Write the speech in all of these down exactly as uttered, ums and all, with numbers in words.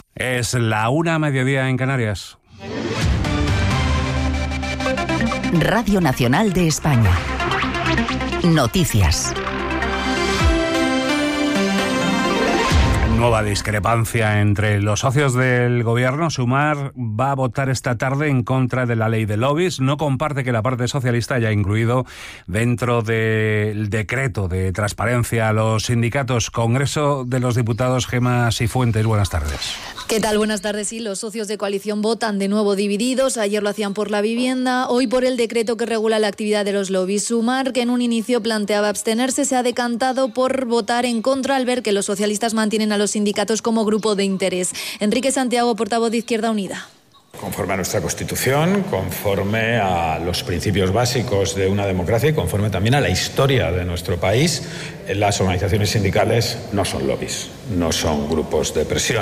Es la una a mediodía en Canarias. Radio Nacional de España. Noticias. Nueva discrepancia entre los socios del gobierno. Sumar va a votar esta tarde en contra de la ley de lobbies. No comparte que la parte socialista haya incluido dentro del decreto de transparencia a los sindicatos. Congreso de los Diputados, Gemma Sifuentes, buenas tardes. ¿Qué tal? Buenas tardes. Sí, los socios de coalición votan de nuevo divididos. Ayer lo hacían por la vivienda, hoy por el decreto que regula la actividad de los lobbies. Sumar, que en un inicio planteaba abstenerse, se ha decantado por votar en contra al ver que los socialistas mantienen a los sindicatos como grupo de interés. Enrique Santiago, portavoz de Izquierda Unida. Conforme a nuestra Constitución, conforme a los principios básicos de una democracia y conforme también a la historia de nuestro país, las organizaciones sindicales no son lobbies, no son grupos de presión.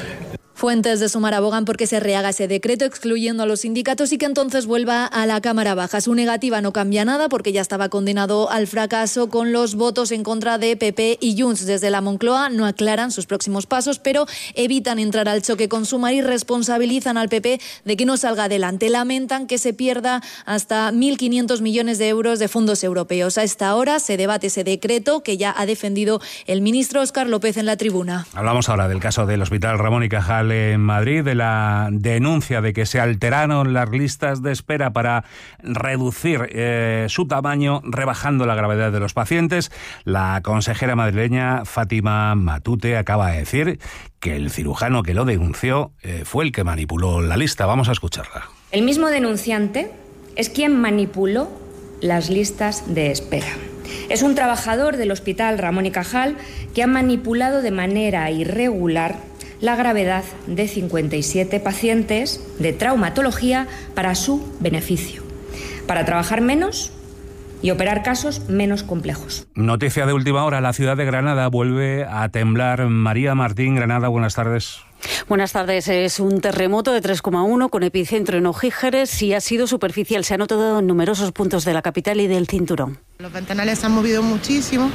Fuentes de Sumar abogan porque se rehaga ese decreto excluyendo a los sindicatos y que entonces vuelva a la Cámara Baja. Su negativa no cambia nada porque ya estaba condenado al fracaso con los votos en contra de P P y Junts. Desde la Moncloa no aclaran sus próximos pasos, pero evitan entrar al choque con Sumar y responsabilizan al P P de que no salga adelante. Lamentan que se pierda hasta mil quinientos millones de euros de fondos europeos. A esta hora se debate ese decreto que ya ha defendido el ministro Óscar López en la tribuna. Hablamos ahora del caso del Hospital Ramón y Cajal en Madrid, de la denuncia de que se alteraron las listas de espera para reducir eh, su tamaño, rebajando la gravedad de los pacientes. La consejera madrileña Fátima Matute acaba de decir que el cirujano que lo denunció eh, fue el que manipuló la lista. Vamos a escucharla. El mismo denunciante es quien manipuló las listas de espera. Es un trabajador del Hospital Ramón y Cajal que ha manipulado de manera irregular la gravedad de cincuenta y siete pacientes de traumatología para su beneficio, para trabajar menos y operar casos menos complejos. Noticia de última hora, la ciudad de Granada vuelve a temblar. María Martín, Granada, buenas tardes. Buenas tardes. Es un terremoto de tres coma uno con epicentro en Ojígeres y ha sido superficial. Se ha notado en numerosos puntos de la capital y del cinturón. Los ventanales se han movido muchísimo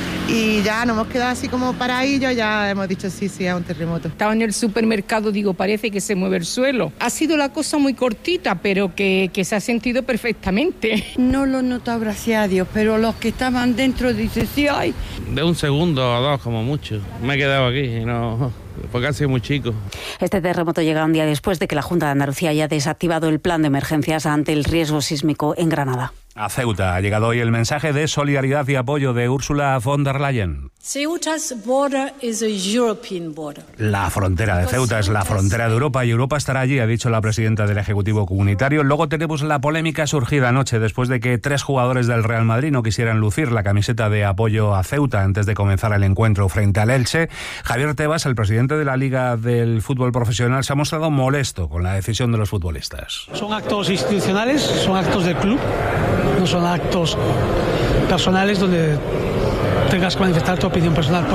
y ya nos hemos quedado así como paradillos, ya hemos dicho sí, sí, es un terremoto. Estaba en el supermercado, digo, parece que se mueve el suelo. Ha sido la cosa muy cortita, pero que, que se ha sentido perfectamente. No lo he notado, gracias a Dios, pero los que estaban dentro dicen sí, hay. De un segundo o dos como mucho. Me he quedado aquí y no... porque ha sido muy chico. Este terremoto llega un día después de que la Junta de Andalucía haya desactivado el plan de emergencias ante el riesgo sísmico en Granada. A Ceuta ha llegado hoy el mensaje de solidaridad y apoyo de Ursula von der Leyen. Ceuta's border is a European border. La frontera de Ceuta es la frontera de Europa y Europa estará allí, ha dicho la presidenta del Ejecutivo Comunitario. Luego tenemos la polémica surgida anoche después de que tres jugadores del Real Madrid no quisieran lucir la camiseta de apoyo a Ceuta antes de comenzar el encuentro frente al Elche. Javier Tebas, el presidente de la Liga del Fútbol Profesional, se ha mostrado molesto con la decisión de los futbolistas. Son actos institucionales, son actos del club, no son actos personales donde tengas que manifestar tu opinión personal.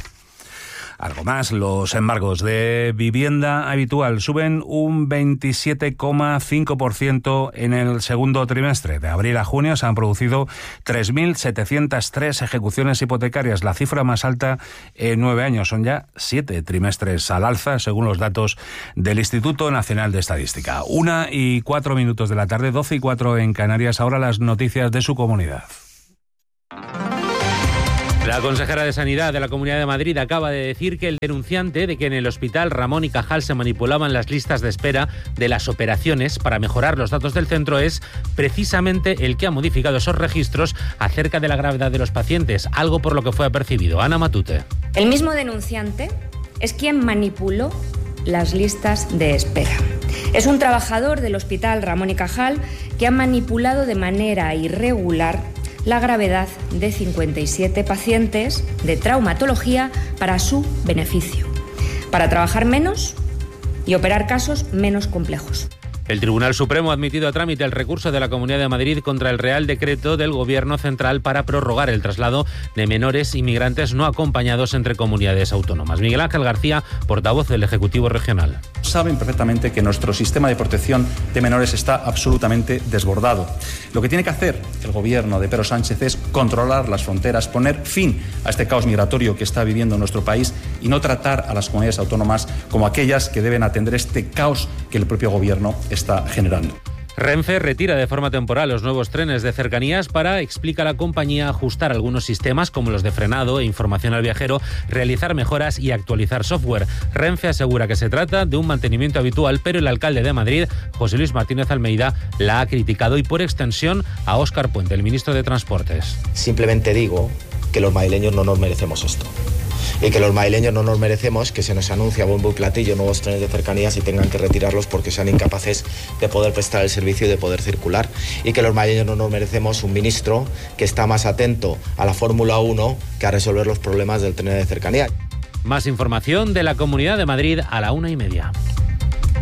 Algo más, los embargos de vivienda habitual suben un veintisiete coma cinco por ciento en el segundo trimestre. De abril a junio se han producido tres mil setecientas tres ejecuciones hipotecarias, la cifra más alta en nueve años. Son ya siete trimestres al alza, según los datos del Instituto Nacional de Estadística. Una y cuatro minutos de la tarde, doce y cuatro en Canarias. Ahora las noticias de su comunidad. La consejera de Sanidad de la Comunidad de Madrid acaba de decir que el denunciante de que en el Hospital Ramón y Cajal se manipulaban las listas de espera de las operaciones para mejorar los datos del centro es precisamente el que ha modificado esos registros acerca de la gravedad de los pacientes, algo por lo que fue apercibido. Ana Matute. El mismo denunciante es quien manipuló las listas de espera. Es un trabajador del Hospital Ramón y Cajal que ha manipulado de manera irregular la gravedad de cincuenta y siete pacientes de traumatología para su beneficio, para trabajar menos y operar casos menos complejos. El Tribunal Supremo ha admitido a trámite el recurso de la Comunidad de Madrid contra el Real Decreto del Gobierno Central para prorrogar el traslado de menores inmigrantes no acompañados entre comunidades autónomas. Miguel Ángel García, portavoz del Ejecutivo Regional. Saben perfectamente que nuestro sistema de protección de menores está absolutamente desbordado. Lo que tiene que hacer el Gobierno de Pedro Sánchez es controlar las fronteras, poner fin a este caos migratorio que está viviendo nuestro país y no tratar a las comunidades autónomas como aquellas que deben atender este caos que el propio Gobierno está generando. Renfe retira de forma temporal los nuevos trenes de cercanías para, explica la compañía, ajustar algunos sistemas como los de frenado e información al viajero, realizar mejoras y actualizar software. Renfe asegura que se trata de un mantenimiento habitual, pero el alcalde de Madrid, José Luis Martínez Almeida, la ha criticado y por extensión a Óscar Puente, el ministro de Transportes. Simplemente digo que los madrileños no nos merecemos esto. Y que los madrileños no nos merecemos que se nos anuncie a bombo y platillo nuevos trenes de cercanías y tengan que retirarlos porque sean incapaces de poder prestar el servicio y de poder circular. Y que los madrileños no nos merecemos un ministro que está más atento a la Fórmula uno que a resolver los problemas del tren de cercanías. Más información de la Comunidad de Madrid a la una y media.